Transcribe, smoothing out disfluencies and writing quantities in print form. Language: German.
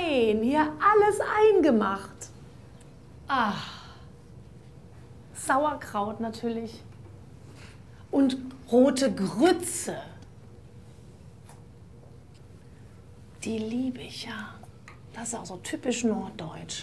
Nein, hier alles eingemacht. Ach, Sauerkraut natürlich. Und rote Grütze. Die liebe ich ja. Das ist auch so typisch norddeutsch.